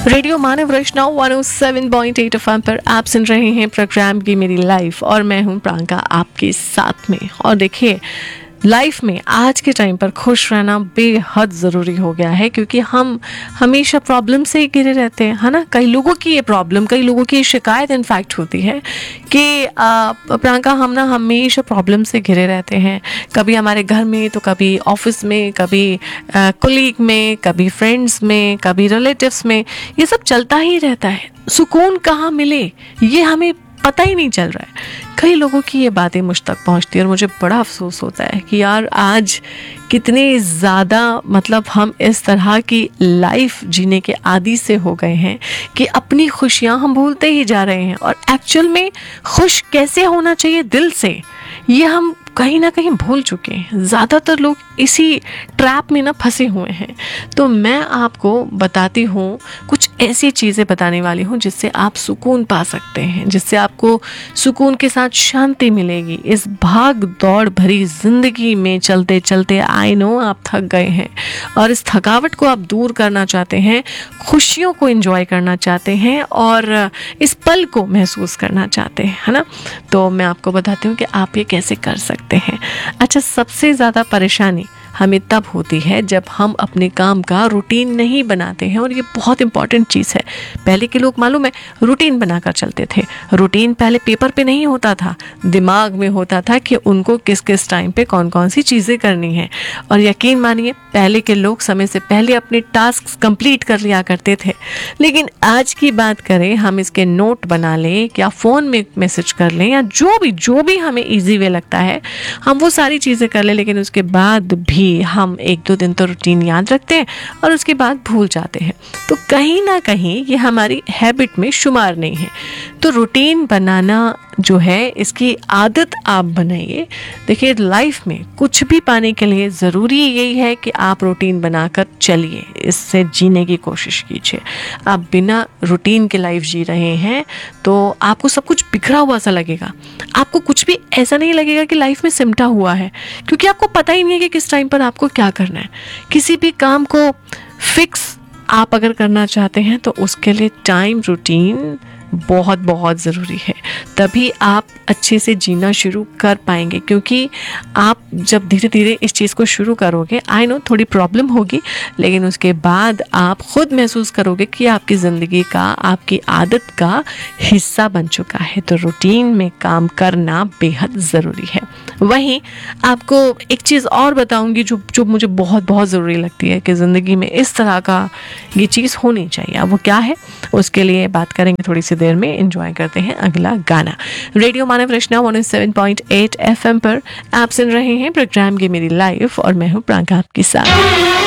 Radio मानव वैष्णव 107.8 FM पर आप सुन रहे हैं प्रोग्राम की मेरी लाइफ और मैं हूं प्रियंका आपके साथ में। और देखिए, लाइफ में आज के टाइम पर खुश रहना बेहद ज़रूरी हो गया है, क्योंकि हम हमेशा प्रॉब्लम से ही घिरे रहते हैं, है ना। कई लोगों की ये प्रॉब्लम, कई लोगों की शिकायत इनफैक्ट होती है कि प्रियंका हम ना हमेशा प्रॉब्लम से घिरे रहते हैं। कभी हमारे घर में, तो कभी ऑफिस में, कभी कोलीग में, कभी फ्रेंड्स में, कभी रिलेटिव्स में, ये सब चलता ही रहता है। सुकून कहाँ मिले ये हमें पता ही नहीं चल रहा है। कई लोगों की ये बातें मुझ तक पहुंचती है और मुझे बड़ा अफसोस होता है कि यार आज कितने ज़्यादा हम इस तरह की लाइफ जीने के आदी से हो गए हैं कि अपनी खुशियां हम भूलते ही जा रहे हैं। और एक्चुअल में खुश कैसे होना चाहिए दिल से, ये हम कहीं ना कहीं भूल चुके हैं। ज़्यादातर लोग इसी ट्रैप में ना फंसे हुए हैं। तो मैं आपको बताती हूँ, कुछ ऐसी चीज़ें बताने वाली हूँ जिससे आप सुकून पा सकते हैं, जिससे आपको सुकून के साथ शांति मिलेगी। इस भाग दौड़ भरी ज़िंदगी में चलते चलते आई नो आप थक गए हैं और इस थकावट को आप दूर करना चाहते हैं, खुशियों को एंजॉय करना चाहते हैं और इस पल को महसूस करना चाहते हैं, है ना। तो मैं आपको बताती हूँ कि आप ये कैसे कर सकते हैं। अच्छा, सबसे ज़्यादा परेशानी हमें तब होती है जब हम अपने काम का रूटीन नहीं बनाते हैं, और ये बहुत इंपॉर्टेंट चीज़ है। पहले के लोग मालूम है रूटीन बनाकर चलते थे। रूटीन पहले पेपर पे नहीं होता था, दिमाग में होता था कि उनको किस किस टाइम पे कौन कौन सी चीज़ें करनी है। और यकीन मानिए, पहले के लोग समय से पहले अपने टास्क कंप्लीट कर लिया करते थे। लेकिन आज की बात करें, हम इसके नोट बना लें या फ़ोन में मैसेज कर लें या जो भी हमें ईजी वे लगता है, हम वो सारी चीज़ें कर लें। लेकिन उसके बाद भी हम 1-2 दिन तो रूटीन याद रखते हैं और उसके बाद भूल जाते हैं। तो कहीं ना कहीं ये हमारी हैबिट में शुमार नहीं है। तो रूटीन बनाना जो है, इसकी आदत आप बनाइए। देखिए, लाइफ में कुछ भी पाने के लिए ज़रूरी यही है कि आप रूटीन बनाकर चलिए, इससे जीने की कोशिश कीजिए। आप बिना रूटीन के लाइफ जी रहे हैं तो आपको सब कुछ बिखरा हुआ सा लगेगा। आपको कुछ भी ऐसा नहीं लगेगा कि लाइफ में सिमटा हुआ है, क्योंकि आपको पता ही नहीं है कि किस टाइम पर आपको क्या करना है। किसी भी काम को फिक्स आप अगर करना चाहते हैं तो उसके लिए टाइम, रूटीन बहुत बहुत ज़रूरी है। तभी आप अच्छे से जीना शुरू कर पाएंगे, क्योंकि आप जब धीरे धीरे इस चीज़ को शुरू करोगे, आई नो थोड़ी प्रॉब्लम होगी, लेकिन उसके बाद आप खुद महसूस करोगे कि आपकी ज़िंदगी का, आपकी आदत का हिस्सा बन चुका है। तो रूटीन में काम करना बेहद ज़रूरी है। वहीं आपको एक चीज़ और बताऊंगी जो मुझे बहुत बहुत ज़रूरी लगती है कि ज़िंदगी में इस तरह का ये चीज़ होनी चाहिए। अब वो क्या है, उसके लिए बात करेंगे थोड़ी सी देर में। एंजॉय करते हैं अगला गाना। रेडियो मानव वैष्णव 107.8 एफएम पर आप सुन रहे हैं प्रोग्राम की मेरी लाइफ और मैं हूँ प्रियंका आपके साथ।